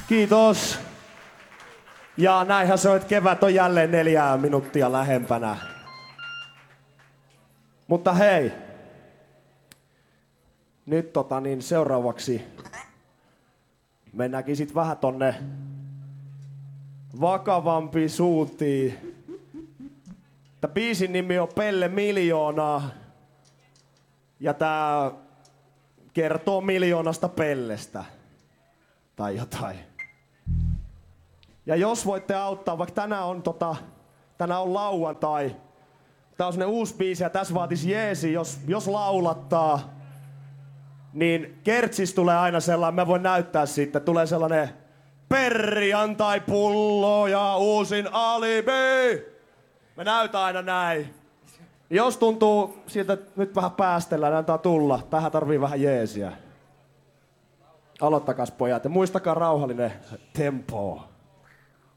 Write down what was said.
Kiitos. Ja näinhän se on, että kevät on jälleen 4 minuuttia lähempänä. Mutta hei. Nyt seuraavaksi mennäänkin sit vähän tonne vakavampiin suuntiin. Tää biisin nimi on Pelle Miljoonaa. Ja tää kertoo miljoonasta Pellestä. Tai jotain. Ja jos voitte auttaa, vaikka tänään on lauantai. Tää on semmonen uusi biisi ja tässä vaatis jeesi, jos laulattaa. Niin kertsis tulee aina sellainen, mä voin näyttää siitä, tulee sellainen perjantai-pullo ja uusin alibi. Mä näytän aina näin. Jos tuntuu siltä, että nyt vähän päästellään, niin antaa tulla. Tähän tarvii vähän jeesiä. Aloittakas pojat ja muistakaa rauhallinen tempo.